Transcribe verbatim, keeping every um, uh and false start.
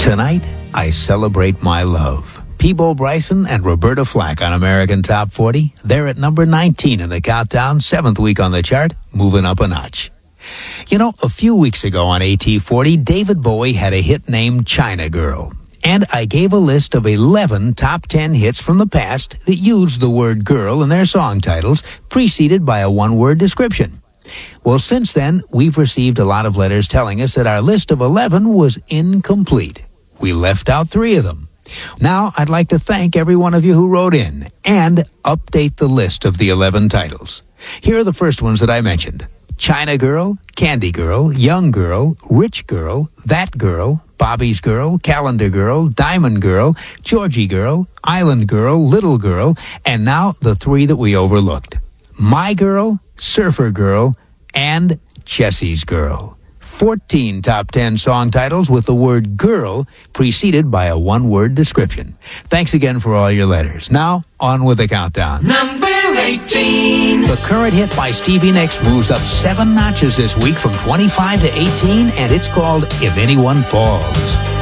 Tonight, I celebrate my love. Peabo Bryson and Roberta Flack on American Top forty. They're at number nineteen in the countdown, seventh week on the chart, moving up a notch. You know, a few weeks ago on A T forty, David Bowie had a hit named China Girl. And I gave a list of eleven top ten hits from the past that used the word girl in their song titles, preceded by a one-word description. Well, since then, we've received a lot of letters telling us that our list of eleven was incomplete. We left out three of them. Now, I'd like to thank every one of you who wrote in and update the list of the eleven titles. Here are the first ones that I mentioned: China Girl, Candy Girl, Young Girl, Rich Girl, That Girl, Bobby's Girl, Calendar Girl, Diamond Girl, Georgie Girl, Island Girl, Little Girl, and now the three that we overlooked: My Girl, Surfer Girl, and Jessie's Girl. fourteen top ten song titles with the word girl preceded by a one-word description. Thanks again for all your letters. Now, on with the countdown. Number eighteen. The current hit by Stevie Nicks moves up seven notches this week from twenty-five to eighteen, and it's called If Anyone Falls.